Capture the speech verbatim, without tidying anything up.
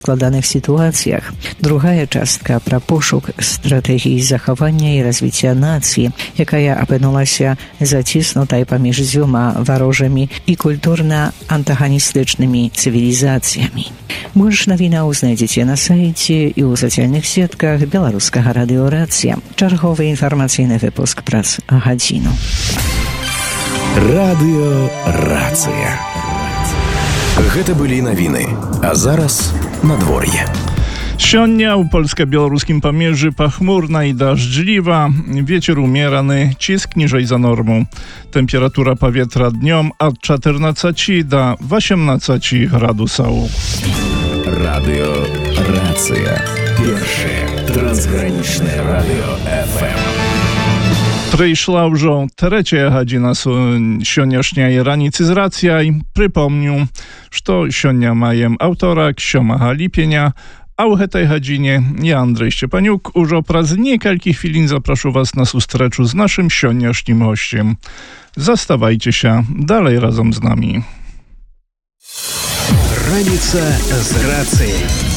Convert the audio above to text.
складаных сітуацыях. Другая частка пра пошук стратэгіі захавання і развіцця нацыі, якая апынулася заціснутай паміж дзвюма варожымі і культурна-антаганістычнымі цывілізацыямі. Больш навінаў знайдзеце на сайце і ў сацыяльных сетках беларускага радыёрацыя. Чарговы інфармацыйны выпуск праз гадзіну. Радыёрацыя. Гэта былі навіны, а зараз надвор'е. Сёння ў польска-беларускім памежжы пахмурна і дажджліва, вецер умераны, ціск ніжэй за норму. Тэмпература паветра днём ад чатырнаццаці да васемнаццаці градусаў. Радыёрацыя. Першае трансгранічнае радыё эф эм. Прыйшла ўжо трэцяя гадзіна сённяшняй раніцы з рацыяй. Прыпомню, што сёння маем аўторак, сёмага ліпеня, а ў гэтай гадзіне я, Андрэй Шчепанюк, ужо праз некалькі хвілін запрашу вас на сустрэчу з нашым сённяшнім госцем. Заставайцеся далей разом з намі. Раніца з рацыяй.